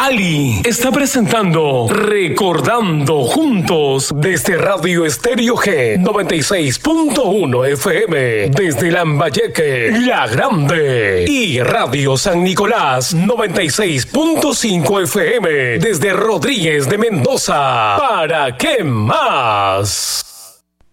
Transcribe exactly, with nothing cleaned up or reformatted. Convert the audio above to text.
Ali está presentando Recordando Juntos desde Radio Estéreo G noventa y seis punto uno F M, desde Lambayeque, La Grande, y Radio San Nicolás noventa y seis punto cinco F M desde Rodríguez de Mendoza. ¿Para qué más?